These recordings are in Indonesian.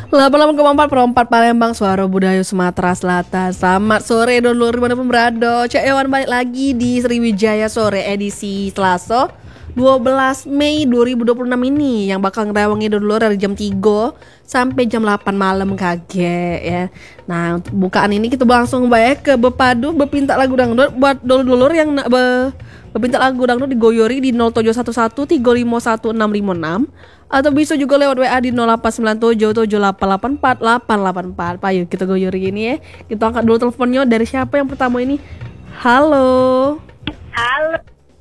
88,4 Palembang, Suara Budaya Sumatera Selatan. Selamat sore dulur dimanapun berada. Cek Ewan balik lagi di Sriwijaya Sore edisi Selasa 12 Mei 2026 ini, yang bakal ngerewangi dulur dari jam 3 sampai jam 8 malam kaget ya. Nah, untuk bukaan ini kita langsung baik ke Bepadu Bepinta lagu dangdut buat dulur-dulur yang nak bepinta lagu dangdut digoyori di 0711 351 656, atau bisa juga lewat WA di 0897 7884 884. Pak, yuk kita goyori ini ya. Kita angkat dulu teleponnya. Dari siapa yang pertama ini? Halo. Halo.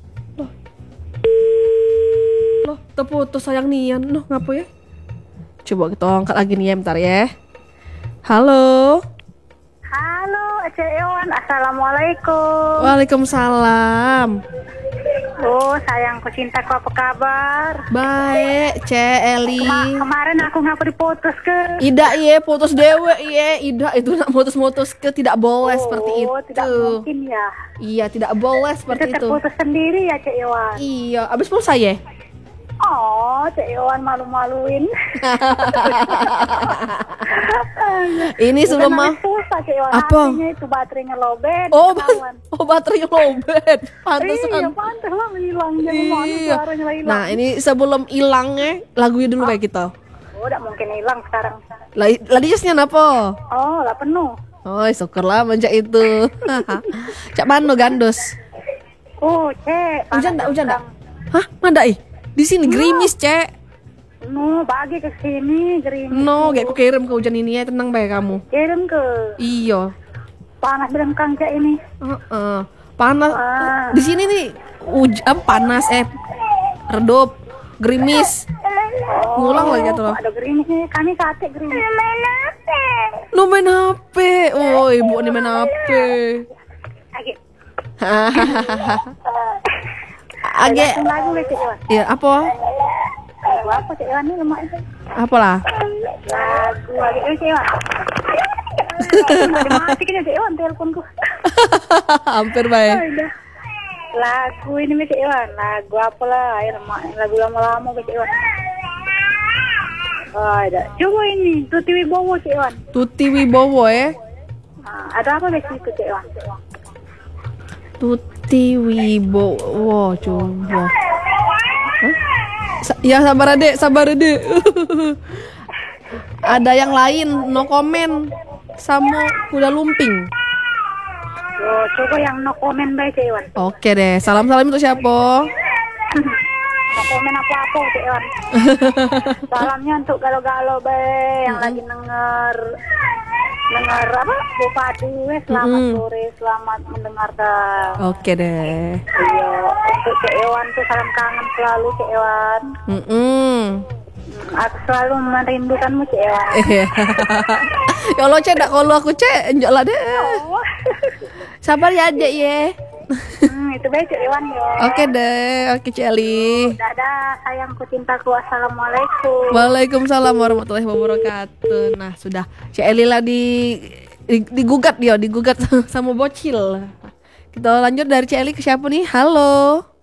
Loh, terputus sayang nian. Loh, ngapa ya? Coba kita angkat lagi nih ya, bentar ya. Halo. Halo, Cek Ewan. Assalamualaikum. Waalaikumsalam. Oh, sayangku cintaku, apa kabar? Baik, Cek Eli. Kemarin aku ngapa diputus ke? Ida ye, putus dewe ye. Ida itu nak mutus-mutus ke, tidak boleh seperti itu. Tidak mungkin ya. Iya, tidak boleh seperti itu. Terputus sendiri ya, Cek Ewan. Iya, abis pulsa ya? Oh, Cek Ewan malu-maluin. Ini sebelum mah susah, Cek Ewan. apa? Hatinya itu baterainya lobet. Oh, baterainya lobet. Pantesan. Iya, pantes lah hilang. Jadi Iya. suaranya hilang. Nah, ini sebelum hilangnya lagunya dulu kayak gitu. Oh, udah mungkin hilang sekarang. Lagi jasnya apa? Oh, lah penuh. Oh, syukurlah menjak itu. Cak mano gandos. Oh, Cek. Hujan enggak? Hah, mana di sini gerimis, Cek. No, bagi ke sini gerimis. No, kayak aku kirim ke hujan ini ya, tenang baik kamu. Kirim ke. Iya. Panas bilang Kang Cek ini. Panas. Di sini nih panas redup, gerimis. Ngulang lagi tuh. Ada gerimisnya, kami sate gerimis. Main HP. Lu main HP. Oh, ibu nih main HP. Age. Lagu Cek Iwan. Iya, apa? Lagu apa Cek Iwan ini lemak itu? Apalah? Lagu lagi Cek Iwan. Dimatikan ya Cek Iwan teleponku. Hampir baik. Udah. Lagu ini Cek Iwan. Lagu apalah? Ya lemak. Lagu lama-lama Cek Iwan. Oh, ada. Coba ini Tuti Wibowo Cek Iwan. Tuti Wibowo ya. Ada apa Cek Iwan? Tuti Wibowo, coba. Hah? Ya sabar adek. Ada yang lain, no comment sama kuda lumping. Oh, coba yang no comment baik Cek Iwan. Oke deh, salam untuk siapa? No komen apa-apa Cek Iwan. Salamnya untuk galo-galo baik yang lagi denger apa? Bupati, selamat sore, selamat mendengarkan. Oke deh. Iya, untuk Cek Ewan tuh salam kangen selalu Cek Ewan. Aku selalu merindukanmu Cek Ewan. Ya Allah Cek, kalau aku Cek, enjak lah deh. Sabar ya adek ye. Itu baik Cek Ewan ya. Oke deh, oke Celi. Dadah, sayangku cintaku, assalamualaikum. Waalaikumsalam warahmatullahi wabarakatuh. Nah sudah, Celi lah digugat sama bocil. Kita lanjut dari Celi ke siapa nih? Halo.